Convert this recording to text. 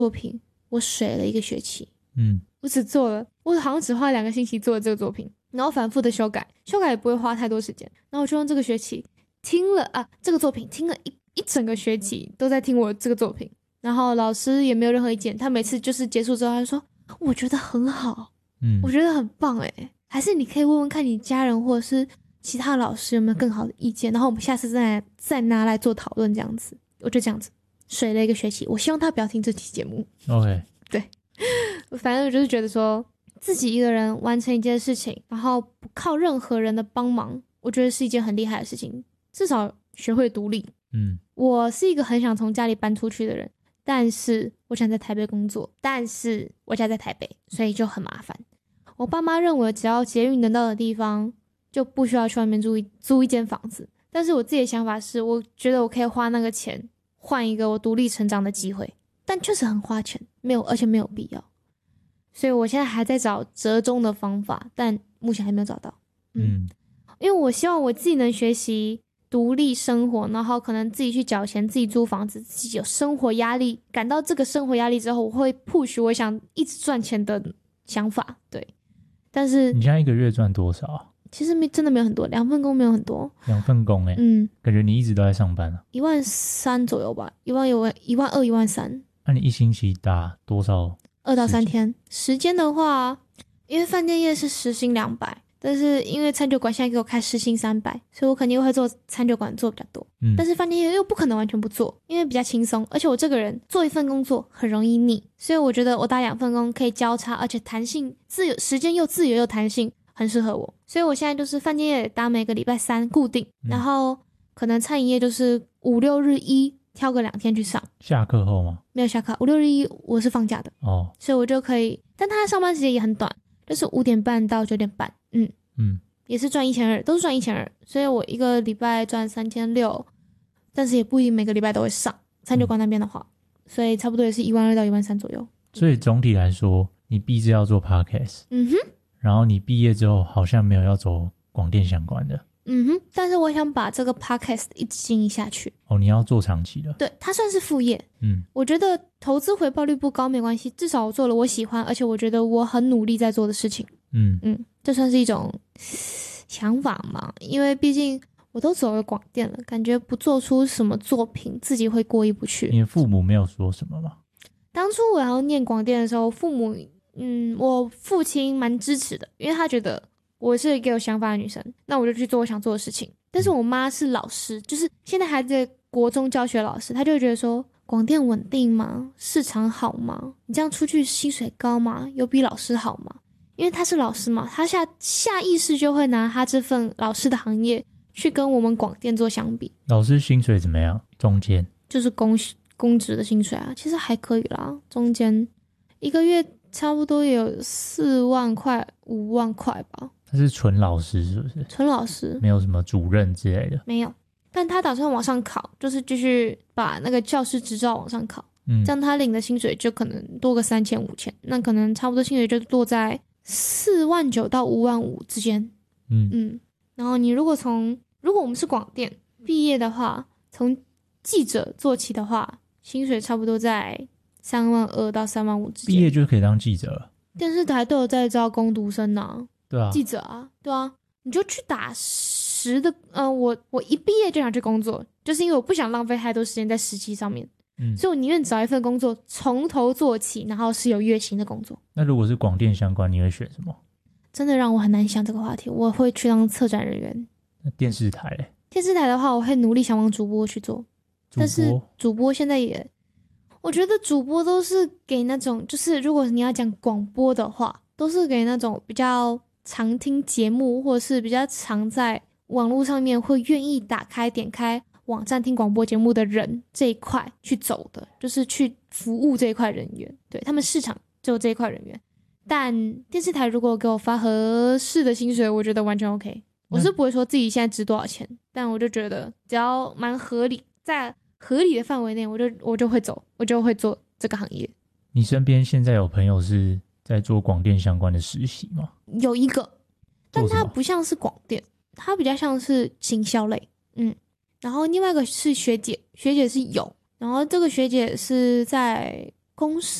作品我水了1个学期。 我好像只花2个星期做了这个作品，然后反复的修改也不会花太多时间，然后我就用这个学期听了这个作品听了一整个学期都在听我这个作品，然后老师也没有任何意见，他每次就是结束之后他就说我觉得很好，我觉得很棒还是你可以问问看你家人或者是其他老师有没有更好的意见，然后我们下次再拿来做讨论这样子。我就这样子水了1个学期，我希望他不要听这期节目。 OK， 对，反正我就是觉得说自己一个人完成一件事情，然后不靠任何人的帮忙，我觉得是一件很厉害的事情，至少学会独立。我是一个很想从家里搬出去的人，但是我想在台北工作，但是我家在台北，所以就很麻烦。我爸妈认为只要捷运能到的地方就不需要去外面租一间房子，但是我自己的想法是我觉得我可以花那个钱换一个我独立成长的机会，但确实很花钱，而且没有必要，所以我现在还在找折中的方法，但目前还没有找到。因为我希望我自己能学习独立生活，然后可能自己去缴钱，自己租房子，自己有生活压力，感到这个生活压力之后，我会 push 我想一直赚钱的想法。对，但是你现在1个月赚多少啊？ 其实真的没有很多，2份工没有很多。 2份工感觉你一直都在上班啊。 13000左右吧，12000、13000。 那你1星期打多少 ？2到3天。时间的话，因为饭店业是时薪200，但是因为餐酒馆现在给我开时薪300，所以我肯定会做餐酒馆做比较多。但是饭店业又不可能完全不做，因为比较轻松，而且我这个人做1份工作很容易腻，所以我觉得我打2份工可以交叉，而且弹性自由，时间又自由又弹性，很适合我。所以我现在就是饭店业打每个礼拜3固定，然后可能餐饮业就是5、6日1挑个2天去上。 下课后吗？ 没有下课，5、6日1我是放假的所以我就可以，但他上班时间也很短，就是5点半到9点半。也是赚1200，都是赚1200，所以我1个礼拜赚3600，但是也不一定每个礼拜都会上餐酒馆那边的话，所以差不多也是12000到13000左右。 所以总体来说，你毕业要做 podcast，然后你毕业之后好像没有要走广电相关的。 但是我想把这个 podcast 一直经营下去。 你要做长期的。 对，它算是副业。我觉得投资回报率不高没关系，至少我做了我喜欢，而且我觉得我很努力在做的事情。这算是一种想法嘛，因为毕竟我都走了广电了，感觉不做出什么作品自己会过意不去。 你的父母没有说什么吗？ 当初我要念广电的时候，我父亲蛮支持的，因为他觉得我是一个有想法的女生，那我就去做我想做的事情。但是我妈是老师，就是现在还在国中教学老师，她就会觉得说广电稳定吗？市场好吗？你这样出去薪水高吗？有比老师好吗？因为他是老师嘛，他下意识就会拿他这份老师的行业去跟我们广电做相比。 老师薪水怎么样？中间就是公职的薪水啊，其实还可以啦，中间1个月差不多有4万块、5万块吧。 他是纯老师是不是？ 纯老师， 没有什么主任之类的。 没有，但他打算往上考，就是继续把那个教师执照往上考。这样他领的薪水就可能多个3000、5000，那可能差不多薪水就落在49000到55000之间。然后你如果我们是广电毕业的话，从记者做起的话，薪水差不多在32000到35000之间。 毕业就可以当记者了。 电视台都有在招工读生啊， 对啊， 记者啊，对啊，你就去打实的。我一毕业就想去工作，就是因为我不想浪费太多时间在实习上面。所以我宁愿找一份工作从头做起，然后是有月薪的工作。 那如果是广电相关，你会选什么？ 真的让我很难想这个话题。我会去当策展人员。 那电视台嘞？ 电视台的话，我会努力想往主播去做。但是主播现在我觉得主播都是给那种，就是如果你要讲广播的话，都是给那种比较常听节目，或者是比较常在网络上面会愿意点开网站听广播节目的人这一块去走的，就是去服务这一块人员。对，他们市场只有这一块人员。但电视台如果给我发合适的薪水，我觉得完全 OK。我是不会说自己现在值多少钱，但我就觉得只要蛮合理，在合理的范围内，我就会走，我就会做这个行业。 你身边现在有朋友是在做广电相关的实习吗？ 有一个，但他不像是广电，他比较像是行销类。然后另外一个是学姐是有，然后这个学姐是在公司